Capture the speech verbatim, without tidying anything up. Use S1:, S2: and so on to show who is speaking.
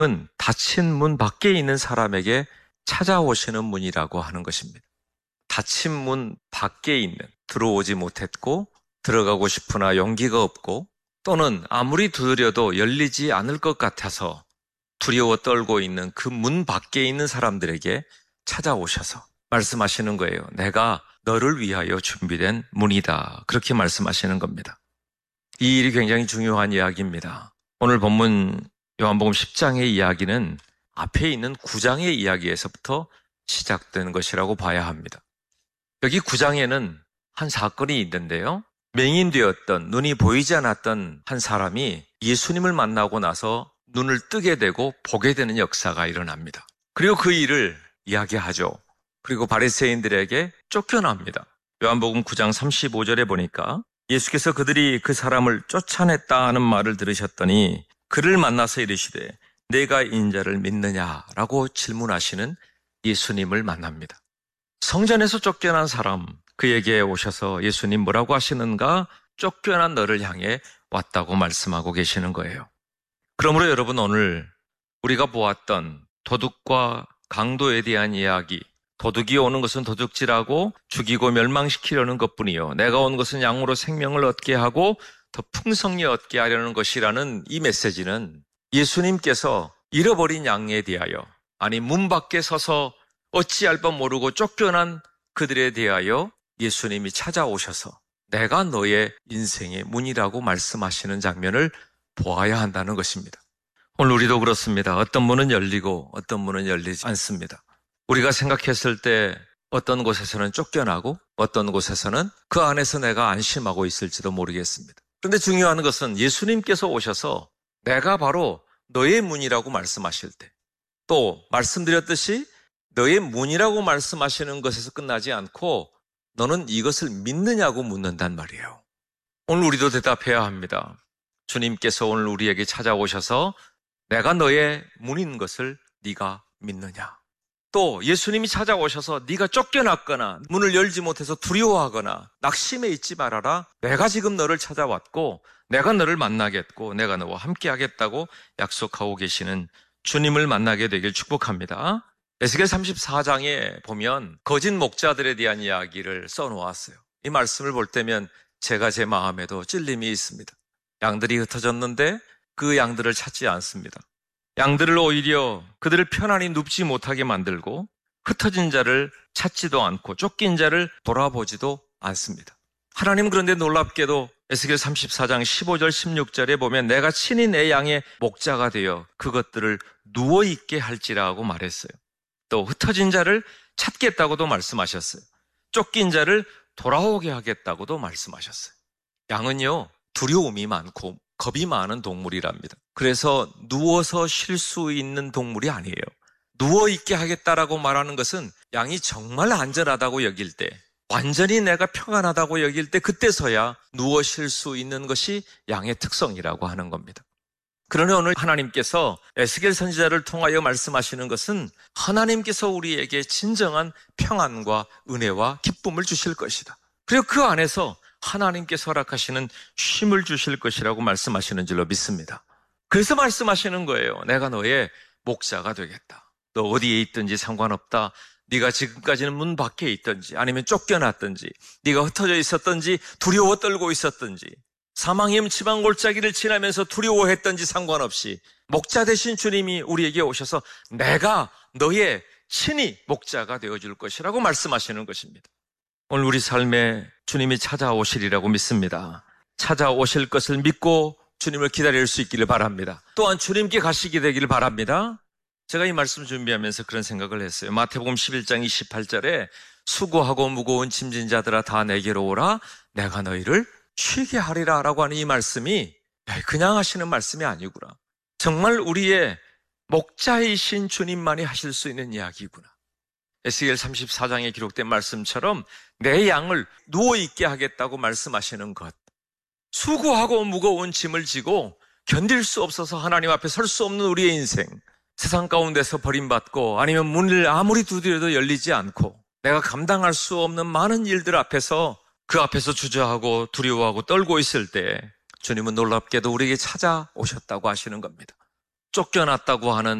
S1: 닫힌 문 밖에 있는 사람에게 찾아오시는 문이라고 하는 것입니다. 닫힌 문 밖에 있는, 들어오지 못했고 들어가고 싶으나 용기가 없고 또는 아무리 두드려도 열리지 않을 것 같아서 두려워 떨고 있는 그 문 밖에 있는 사람들에게 찾아오셔서 말씀하시는 거예요. 내가 너를 위하여 준비된 문이다. 그렇게 말씀하시는 겁니다. 이 일이 굉장히 중요한 이야기입니다. 오늘 본문 요한복음 십 장의 이야기는 앞에 있는 구 장의 이야기에서부터 시작된 것이라고 봐야 합니다. 여기 구 장에는 한 사건이 있는데요. 맹인되었던, 눈이 보이지 않았던 한 사람이 예수님을 만나고 나서 눈을 뜨게 되고 보게 되는 역사가 일어납니다. 그리고 그 일을 이야기하죠. 그리고 바리새인들에게 쫓겨납니다. 요한복음 구 장 삼십오 절에 보니까 예수께서 그들이 그 사람을 쫓아냈다 하는 말을 들으셨더니 그를 만나서 이르시되 내가 인자를 믿느냐라고 질문하시는 예수님을 만납니다. 성전에서 쫓겨난 사람, 그에게 오셔서 예수님 뭐라고 하시는가? 쫓겨난 너를 향해 왔다고 말씀하고 계시는 거예요. 그러므로 여러분, 오늘 우리가 보았던 도둑과 강도에 대한 이야기, 도둑이 오는 것은 도둑질하고 죽이고 멸망시키려는 것뿐이요, 내가 온 것은 양으로 생명을 얻게 하고 더 풍성히 얻게 하려는 것이라는 이 메시지는 예수님께서 잃어버린 양에 대하여, 아니 문 밖에 서서 어찌할 바 모르고 쫓겨난 그들에 대하여 예수님이 찾아오셔서 내가 너의 인생의 문이라고 말씀하시는 장면을 보아야 한다는 것입니다. 오늘 우리도 그렇습니다. 어떤 문은 열리고 어떤 문은 열리지 않습니다. 우리가 생각했을 때 어떤 곳에서는 쫓겨나고 어떤 곳에서는 그 안에서 내가 안심하고 있을지도 모르겠습니다. 그런데 중요한 것은 예수님께서 오셔서 내가 바로 너의 문이라고 말씀하실 때, 또 말씀드렸듯이 너의 문이라고 말씀하시는 것에서 끝나지 않고 너는 이것을 믿느냐고 묻는단 말이에요. 오늘 우리도 대답해야 합니다. 주님께서 오늘 우리에게 찾아오셔서 내가 너의 문인 것을 네가 믿느냐? 또 예수님이 찾아오셔서 네가 쫓겨났거나 문을 열지 못해서 두려워하거나 낙심해 있지 말아라. 내가 지금 너를 찾아왔고 내가 너를 만나겠고 내가 너와 함께 하겠다고 약속하고 계시는 주님을 만나게 되길 축복합니다. 에스겔 삼십사 장에 보면 거짓 목자들에 대한 이야기를 써놓았어요. 이 말씀을 볼 때면 제가 제 마음에도 찔림이 있습니다. 양들이 흩어졌는데 그 양들을 찾지 않습니다. 양들을 오히려 그들을 편안히 눕지 못하게 만들고 흩어진 자를 찾지도 않고 쫓긴 자를 돌아보지도 않습니다. 하나님, 그런데 놀랍게도 에스겔 삼십사 장 십오 절 십육 절에 보면 내가 친히 내 양의 목자가 되어 그것들을 누워있게 할지라고 말했어요. 또 흩어진 자를 찾겠다고도 말씀하셨어요. 쫓긴 자를 돌아오게 하겠다고도 말씀하셨어요. 양은요, 두려움이 많고 겁이 많은 동물이랍니다. 그래서 누워서 쉴 수 있는 동물이 아니에요. 누워있게 하겠다라고 말하는 것은 양이 정말 안전하다고 여길 때, 완전히 내가 평안하다고 여길 때 그때서야 누워 쉴 수 있는 것이 양의 특성이라고 하는 겁니다. 그러나 오늘 하나님께서 에스겔 선지자를 통하여 말씀하시는 것은 하나님께서 우리에게 진정한 평안과 은혜와 기쁨을 주실 것이다. 그리고 그 안에서 하나님께서 허락하시는 쉼을 주실 것이라고 말씀하시는 줄로 믿습니다. 그래서 말씀하시는 거예요. 내가 너의 목자가 되겠다. 너 어디에 있든지 상관없다. 네가 지금까지는 문 밖에 있든지 아니면 쫓겨났든지 네가 흩어져 있었든지 두려워 떨고 있었든지 사망의 음침한 골짜기를 지나면서 두려워했던지 상관없이 목자 되신 주님이 우리에게 오셔서 내가 너의 친히 목자가 되어줄 것이라고 말씀하시는 것입니다. 오늘 우리 삶에 주님이 찾아오시리라고 믿습니다. 찾아오실 것을 믿고 주님을 기다릴 수 있기를 바랍니다. 또한 주님께 가시게 되기를 바랍니다. 제가 이 말씀 준비하면서 그런 생각을 했어요. 마태복음 십일 장 이십팔 절에 수고하고 무거운 짐진 자들아 다 내게로 오라 내가 너희를 쉬게 하리라 라고 하는 이 말씀이 그냥 하시는 말씀이 아니구나. 정말 우리의 목자이신 주님만이 하실 수 있는 이야기구나. 에스겔 삼십사 장에 기록된 말씀처럼 내 양을 누워있게 하겠다고 말씀하시는 것, 수고하고 무거운 짐을 지고 견딜 수 없어서 하나님 앞에 설 수 없는 우리의 인생, 세상 가운데서 버림받고 아니면 문을 아무리 두드려도 열리지 않고 내가 감당할 수 없는 많은 일들 앞에서 그 앞에서 주저하고 두려워하고 떨고 있을 때 주님은 놀랍게도 우리에게 찾아오셨다고 하시는 겁니다. 쫓겨났다고 하는